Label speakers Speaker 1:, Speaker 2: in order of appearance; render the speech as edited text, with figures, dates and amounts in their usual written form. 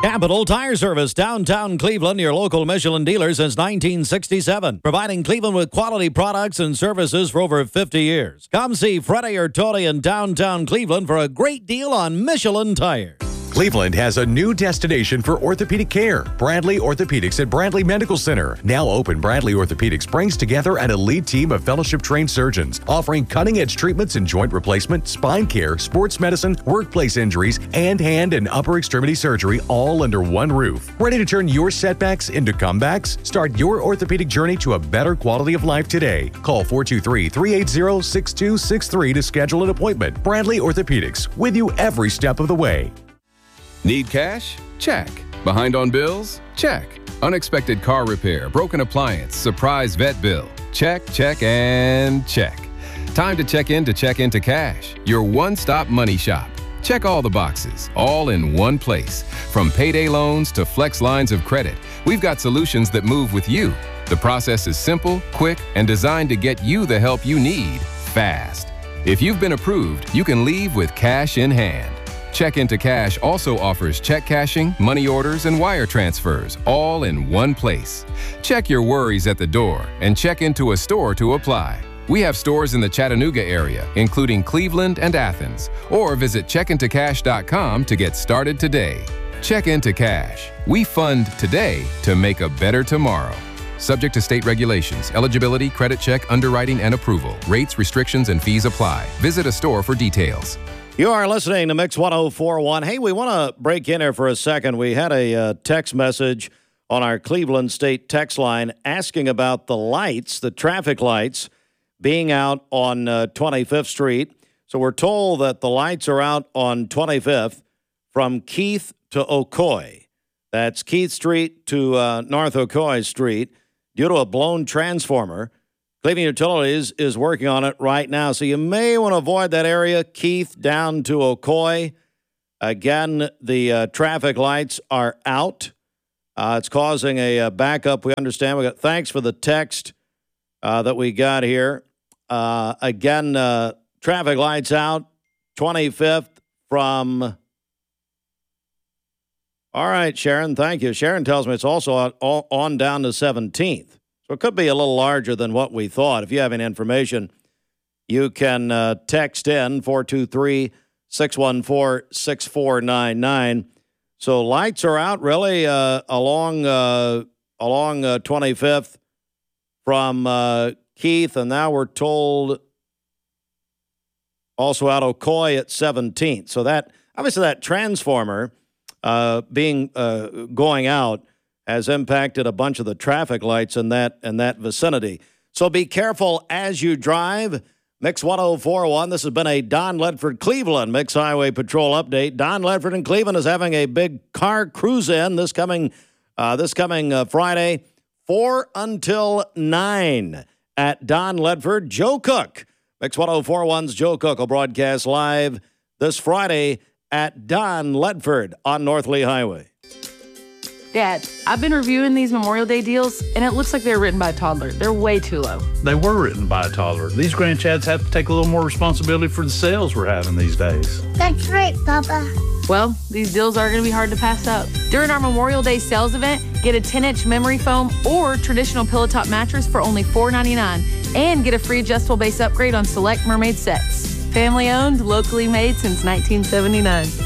Speaker 1: Capital Tire Service, downtown Cleveland, your local Michelin dealer since 1967. Providing Cleveland with quality products and services for over 50 years. Come see Freddie or Tony in downtown Cleveland for a great deal on Michelin tires.
Speaker 2: Cleveland has a new destination for orthopedic care. Bradley Orthopedics at Bradley Medical Center. Now open, Bradley Orthopedics brings together an elite team of fellowship-trained surgeons offering cutting-edge treatments in joint replacement, spine care, sports medicine, workplace injuries, and hand and upper extremity surgery all under one roof. Ready to turn your setbacks into comebacks? Start your orthopedic journey to a better quality of life today. Call 423-380-6263 to schedule an appointment. Bradley Orthopedics, with you every step of the way.
Speaker 3: Need cash? Check. Behind on bills? Check. Unexpected car repair, broken appliance, surprise vet bill. Check, check, and check. Time to check into Cash, your one-stop money shop. Check all the boxes, all in one place. From payday loans to flex lines of credit, we've got solutions that move with you. The process is simple, quick, and designed to get you the help you need fast. If you've been approved, you can leave with cash in hand. Check Into Cash also offers check cashing, money orders, and wire transfers, all in one place. Check your worries at the door and check into a store to apply. We have stores in the Chattanooga area, including Cleveland and Athens, or visit checkintocash.com to get started today. Check Into Cash. We fund today to make a better tomorrow. Subject to state regulations, eligibility, credit check, underwriting, and approval. Rates, restrictions, and fees apply. Visit a store for details.
Speaker 1: You are listening to Mix 1041. Hey, we want to break in here for a second. We had a text message on our Cleveland State text line asking about the lights, the traffic lights, being out on 25th Street. So we're told that the lights are out on 25th from Keith to Ocoee. That's Keith Street to North Ocoee Street due to a blown transformer. Cleveland Utilities is working on it right now, so you may want to avoid that area, Keith down to Ocoee. Again, the traffic lights are out. It's causing a backup, we understand. Thanks for the text that we got here. Again, traffic lights out, 25th from... All right, Sharon, thank you. Sharon tells me it's also out, on down to 17th. So it could be a little larger than what we thought. If you have any information, you can text in 423-614-6499. So lights are out really along 25th from Keith, and now we're told also out Ocoee at 17th. So that obviously that transformer going out has impacted a bunch of the traffic lights in that vicinity. So be careful as you drive. Mix 1041. This has been a Don Ledford Cleveland Mix Highway Patrol update. Don Ledford in Cleveland is having a big car cruise-in this coming Friday, 4 until 9 at Don Ledford. Joe Cook, Mix 1041's Joe Cook will broadcast live this Friday at Don Ledford on North Lee Highway.
Speaker 4: Dad, I've been reviewing these Memorial Day deals, and it looks like they're written by a toddler. They're way too low.
Speaker 5: They were written by a toddler. These grandchads have to take a little more responsibility for the sales we're having these days.
Speaker 6: That's right, Papa.
Speaker 4: Well, these deals are going to be hard to pass up. During our Memorial Day sales event, get a 10-inch memory foam or traditional pillow top mattress for only $4.99 and get a free adjustable base upgrade on select Mermaid sets. Family owned, locally made since 1979.